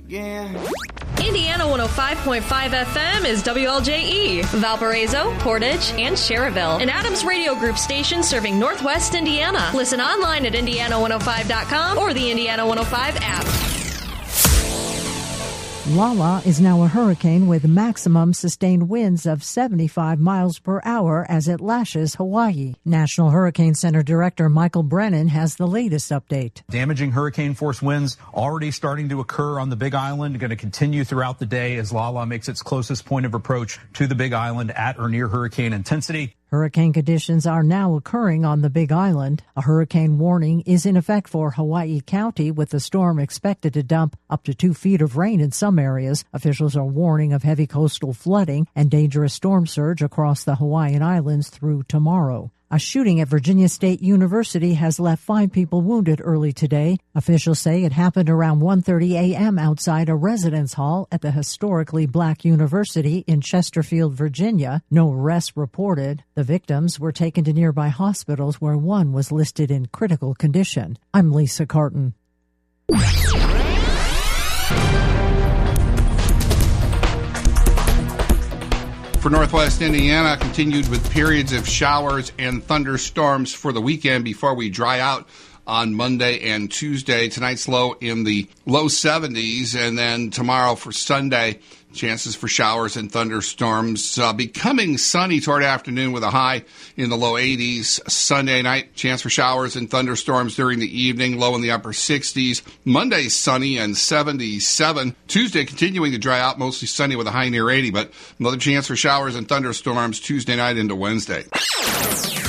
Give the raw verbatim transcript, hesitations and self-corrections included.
Yeah. Indiana one oh five point five F M is W L J E, Valparaiso, Portage, and Cherryville, an Adams Radio Group station serving Northwest Indiana. Listen online at indiana one oh five dot com or the Indiana one oh five app. Lala is now a hurricane with maximum sustained winds of seventy-five miles per hour as it lashes Hawaii. National Hurricane Center Director Michael Brennan has the latest update. Damaging hurricane-force winds already starting to occur on the Big Island, going to continue throughout the day as Lala makes its closest point of approach to the Big Island at or near hurricane intensity. Hurricane conditions are now occurring on the Big Island. A hurricane warning is in effect for Hawaii County, with the storm expected to dump up to two feet of rain in some areas. Officials are warning of heavy coastal flooding and dangerous storm surge across the Hawaiian Islands through tomorrow. A shooting at Virginia State University has left five people wounded early today. Officials say it happened around one thirty a.m. outside a residence hall at the historically black university in Chesterfield, Virginia. No arrests reported. The victims were taken to nearby hospitals where one was listed in critical condition. I'm Lisa Carton. For Northwest Indiana, continued with periods of showers and thunderstorms for the weekend before we dry out on Monday and Tuesday. Tonight's low in the low seventies, and then tomorrow for Sunday, chances for showers and thunderstorms. Uh, becoming sunny toward afternoon with a high in the low eighties. Sunday night, chance for showers and thunderstorms during the evening, low in the upper sixties. Monday, sunny and seventy-seven. Tuesday, continuing to dry out, mostly sunny with a high near eighty, but another chance for showers and thunderstorms Tuesday night into Wednesday.